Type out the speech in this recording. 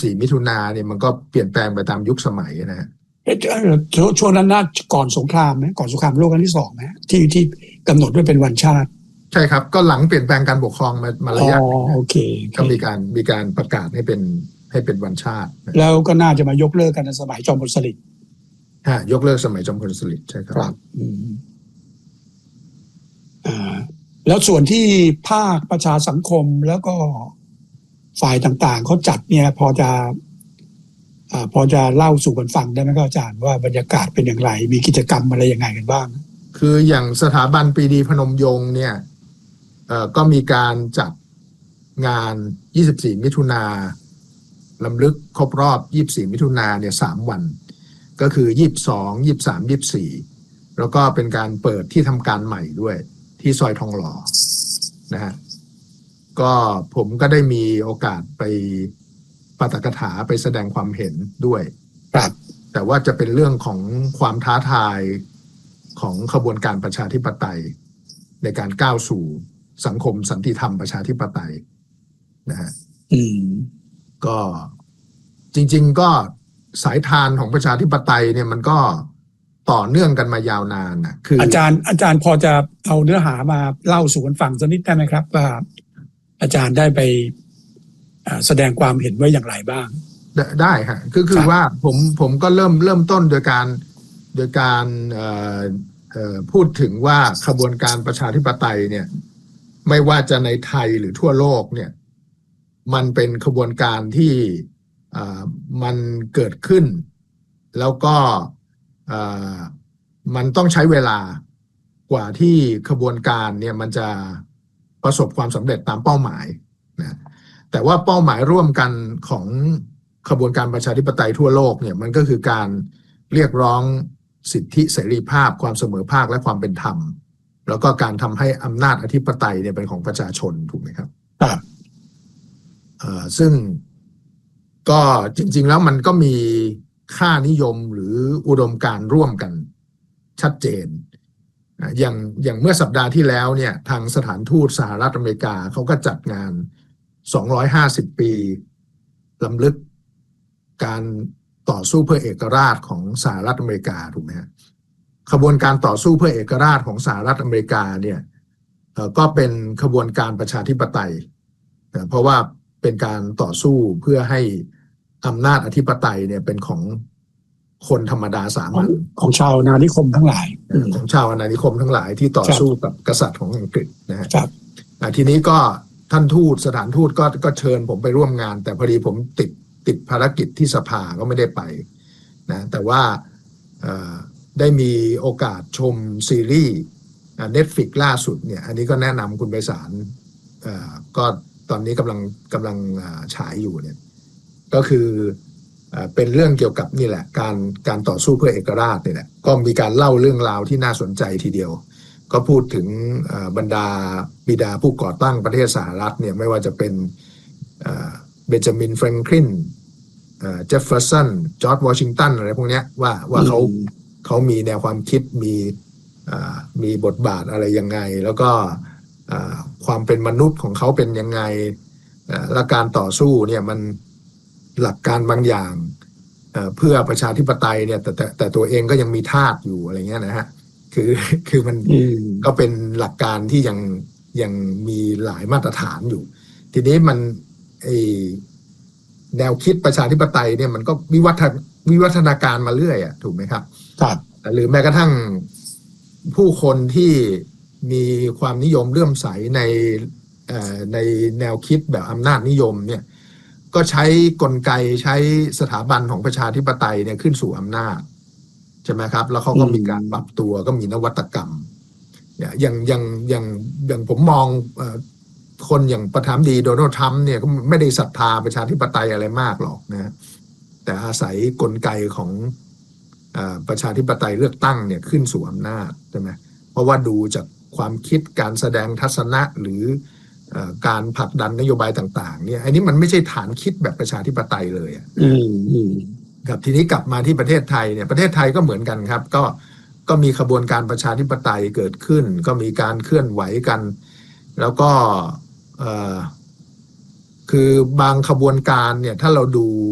24 มิถุนาเนี่ยมันก็เปลี่ยนแปลงไปตามยุคสมัยนะฮะช่วงนั้นน่าก่อนสงครามไหมก่อนสงครามโลกครั้งที่2ไหมที่กำหนดด้วยเป็นวันชาติใช่ครับก็หลังเปลี่ยนแปลงการปกครองมาระยะโอเคก็มีการประกาศให้เป็นวันชาติแล้วก็น่าจะมายกเลิกกันในสมัยจอมพลสฤษดิ์ยกเลิกสมัยจอมพลสฤษดิ์ใช่ครับแล้วส่วนที่ภาคประชาสังคมแล้วก็ฝ่ายต่างๆเขาจัดเนี่ยพอจะเล่าสู่กันฟังได้ไหมครับอาจารย์ว่าบรรยากาศเป็นอย่างไรมีกิจกรรมอะไรยังไงกันบ้างคืออย่างสถาบันปรีดีพนมยงค์เนี่ยก็มีการจัดงาน 24 มิถุนารำลึกครบรอบ 24 มิถุนาเนี่ย3 วันก็คือ 22 23 24แล้วก็เป็นการเปิดที่ทำการใหม่ด้วยที่ซอยทองหล่อนะฮะก็ผมก็ได้มีโอกาสไปปาฐกถาไปแสดงความเห็นด้วยครับแต่ว่าจะเป็นเรื่องของความท้าทายของขบวนการประชาธิปไตยในการก้าวสู่สังคมสันติธรรมประชาธิปไตยนะฮะก็จริงๆก็สายทานของประชาธิปไตยเนี่ยมันก็ต่อเนื่องกันมายาวนานนะคืออาจารย์พอจะเอาเนื้อหามาเล่าสู่กันฟังสักนิดได้ไหมครับว่าอาจารย์ได้ไปแสดงความเห็นไว้อย่างไรบ้างได้ฮะคือว่าผมก็เริ่มต้นโดยการพูดถึงว่าขบวนการประชาธิปไตยเนี่ยไม่ว่าจะในไทยหรือทั่วโลกเนี่ยมันเป็นขบวนการที่มันเกิดขึ้นแล้วก็มันต้องใช้เวลากว่าที่ขบวนการเนี่ยมันจะประสบความสำเร็จตามเป้าหมายนะแต่ว่าเป้าหมายร่วมกันของขบวนการประชาธิปไตยทั่วโลกเนี่ยมันก็คือการเรียกร้องสิทธิเสรีภาพความเสมอภาคและความเป็นธรรมแล้วก็การทำให้อำนาจอธิปไตยเนี่ยเป็นของประชาชนถูกไหมครับครับซึ่งก็จริงๆแล้วมันก็มีค่านิยมหรืออุดมการณ์ร่วมกันชัดเจนอย่างเมื่อสัปดาห์ที่แล้วเนี่ยทางสถานทูตสหรัฐอเมริกาเขาก็จัดงาน250 ปีรำลึกการต่อสู้เพื่อเอกราชของสหรัฐอเมริกาถูกไหมฮะขบวนการต่อสู้เพื่อเอกราชของสหรัฐอเมริกาเนี่ยก็เป็นขบวนการประชาธิปไตยเพราะว่าเป็นการต่อสู้เพื่อให้อำนาจอธิปไตยเนี่ยเป็นของคนธรรมดาสามัญของชาวอาณานิคมทั้งหลายของชาวอาณานิคมทั้งหลายที่ต่อสู้กับกษัตริย์ของอังกฤษนะฮะทีนี้ก็ท่านทูตสถานทูตก็เชิญผมไปร่วมงานแต่พอดีผมติดภารกิจที่สภาก็ไม่ได้ไปนะแต่ว่าได้มีโอกาสชมซีรีส์ Netflix ล่าสุดเนี่ยอันนี้ก็แนะนำคุณไพศาลก็ตอนนี้กำลังฉายอยู่เนี่ยก็คือเป็นเรื่องเกี่ยวกับนี่แหละการต่อสู้เพื่อเอกราชนี่แหละก็มีการเล่าเรื่องราวที่น่าสนใจทีเดียวก็พูดถึงบรรดาบิดาผู้ก่อตั้งประเทศสหรัฐเนี่ยไม่ว่าจะเป็นเบนจามินแฟรงคลินเจฟเฟอร์สันจอร์จวอชิงตันอะไรพวกนี้ว่าเขามีแนวความคิดมีบทบาทอะไรยังไงแล้วก็ความเป็นมนุษย์ของเขาเป็นยังไงและการต่อสู้เนี่ยมันหลักการบางอย่างเพื่อประชาธิปไตยเนี่ยแต่ตัวเองก็ยังมีทาสอยู่อะไรเงี้ยนะฮะคือมันก็เป็นหลักการที่ยังมีหลายมาตรฐานอยู่ทีนี้มันแนวคิดประชาธิปไตยเนี่ยมันก็วิวัฒนาการมาเรื่อยอ่ะถูกไหมครับครับหรือแม้กระทั่งผู้คนที่มีความนิยมเลื่อมใสในแนวคิดแบบอำนาจนิยมเนี่ยก็ใช้กลไกใช้สถาบันของประชาธิปไตยเนี่ยขึ้นสู่อำนาจใช่ไหมครับแล้วเขาก็มีการปรับตัวก็มีนวัตกรรมอย่างผมมองคนอย่างประธานาธิบดีโดนัลด์ทรัมป์เนี่ยก็ไม่ได้ศรัทธาประชาธิปไตยอะไรมากหรอกนะแต่อาศัยกลไกของประชาธิปไตยเลือกตั้งเนี่ยขึ้นสู่อำนาจใช่ไหมเพราะว่าดูจากความคิดการแสดงทัศนะหรือการผลักดันนโยบายต่างๆเนี่ยอันนี้มันไม่ใช่ฐานคิดแบบประชาธิปไตยเลยครับทีนี้กลับมาที่ประเทศไทยเนี่ยประเทศไทยก็เหมือนกันครับก็มีขบวนการประชาธิปไตยเกิดขึ้นก็มีการเคลื่อนไหวกันแล้วก็คือบางขบวนการเนี่ยถ้าเราดู